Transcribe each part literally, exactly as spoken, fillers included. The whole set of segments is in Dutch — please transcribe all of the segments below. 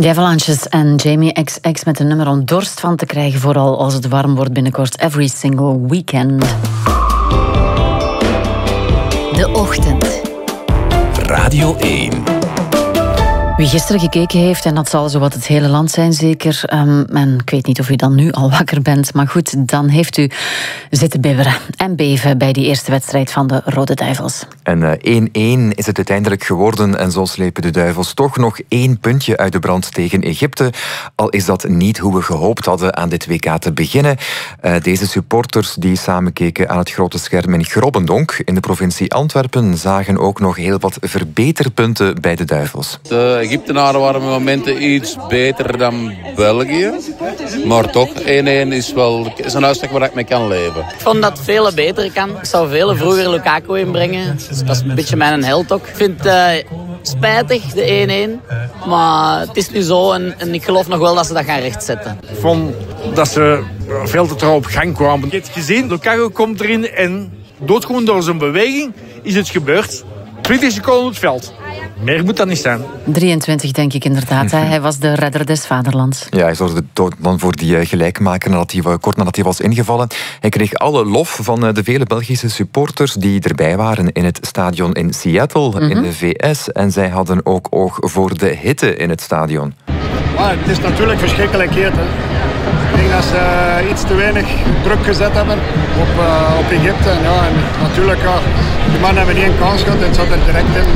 De Avalanches en Jamie X X met een nummer om dorst van te krijgen, vooral als het warm wordt binnenkort. Every single weekend. De Ochtend. Radio één. Wie gisteren gekeken heeft, en dat zal zowat het hele land zijn zeker, um, en ik weet niet of u dan nu al wakker bent, maar goed, dan heeft u zitten bibberen en beven bij die eerste wedstrijd van de Rode Duivels. En één-één is het uiteindelijk geworden en zo slepen de Duivels toch nog één puntje uit de brand tegen Egypte. Al is dat niet hoe we gehoopt hadden aan dit W K te beginnen. Uh, deze supporters die samen keken aan het grote scherm in Grobbendonk in de provincie Antwerpen zagen ook nog heel wat verbeterpunten bij de Duivels. De Egyptenaren waren met momenten iets beter dan België. Maar toch, één-één is wel is een uitslag waar ik mee kan leven. Ik vond dat het veel beter kan. Ik zou veel vroeger Lukaku inbrengen. Dus dat is een beetje mijn held ook. Ik vind het uh, spijtig, de één-één. Maar het is nu zo en, en ik geloof nog wel dat ze dat gaan rechtzetten. Ik vond dat ze veel te trouw op gang kwamen. Je hebt gezien, Lukaku komt erin en doodgewoon door zijn beweging is het gebeurd. twintig seconden op het veld. Meer moet dat niet zijn. drieëntwintig denk ik inderdaad. Hè. Hij was de redder des vaderlands. Ja, hij zorgde dan voor die gelijkmaker nadat hij, kort nadat hij was ingevallen. Hij kreeg alle lof van de vele Belgische supporters die erbij waren in het stadion in Seattle, mm-hmm. in de V S. En zij hadden ook oog voor de hitte in het stadion. Ah, het is natuurlijk verschrikkelijk heet. Hè. Ik denk dat ze uh, iets te weinig druk gezet hebben op, uh, op Egypte. En, ja, en natuurlijk, ja, die mannen hebben niet een kans gehad en het zat er direct in.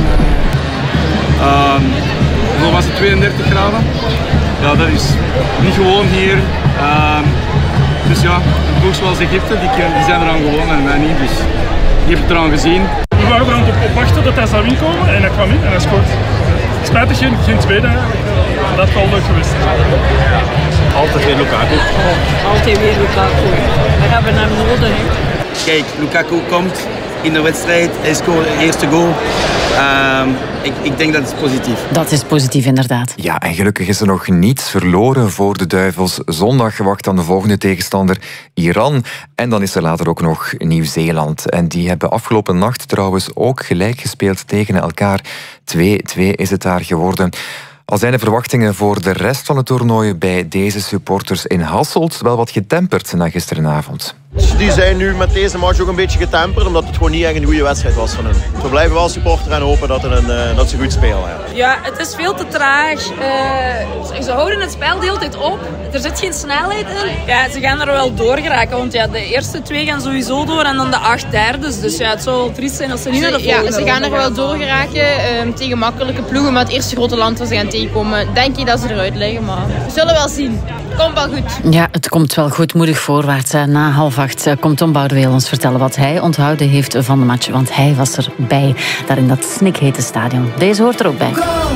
Uh, hoe was het, tweeëndertig graden? Ja, dat is niet gewoon hier. Uh, dus ja, een ploeg zoals Egypte, die, die zijn eraan gewoon en wij niet. Dus die heeft het eraan gezien. We waren er aan het wachten tot hij zou inkomen en hij kwam in en hij scoort. Spijtig geen, geen tweede eigenlijk. Dat had wel leuk geweest. Altijd weer Lukaku. Altijd weer Lukaku. We hebben hem nodig. Kijk, Lukaku komt in de wedstrijd, hij scoort de eerste goal. Uh, ik, ik denk dat het positief. Dat is positief, inderdaad. Ja, en gelukkig is er nog niets verloren voor de Duivels. Zondag gewacht aan de volgende tegenstander, Iran. En dan is er later ook nog Nieuw-Zeeland. En die hebben afgelopen nacht trouwens ook gelijk gespeeld tegen elkaar. twee-twee is het daar geworden. Al zijn de verwachtingen voor de rest van het toernooi bij deze supporters in Hasselt wel wat getemperd na gisterenavond. Die zijn nu met deze match ook een beetje getemperd, omdat het gewoon niet echt een goede wedstrijd was van hen. We blijven wel supporteren en hopen dat, een, uh, dat ze goed spelen. Ja. ja, het is veel te traag. Uh, ze houden het spel de hele tijd op. Er zit geen snelheid in. Ja, ze gaan er wel door geraken, want ja, de eerste twee gaan sowieso door en dan de acht derdes. Dus ja, het zou wel triest zijn als ze niet naar de volgende. Ja, ze gaan er wel door geraken uh, tegen makkelijke ploegen, maar het eerste grote land waar ze gaan tegenkomen, denk je dat ze eruit liggen, maar we zullen wel zien. Komt wel goed. Ja, het komt wel goed, moedig voorwaarts. Na half acht komt Tom Boudeweel ons vertellen wat hij onthouden heeft van de match, want hij was erbij, daar in dat snikhete stadion. Deze hoort er ook bij.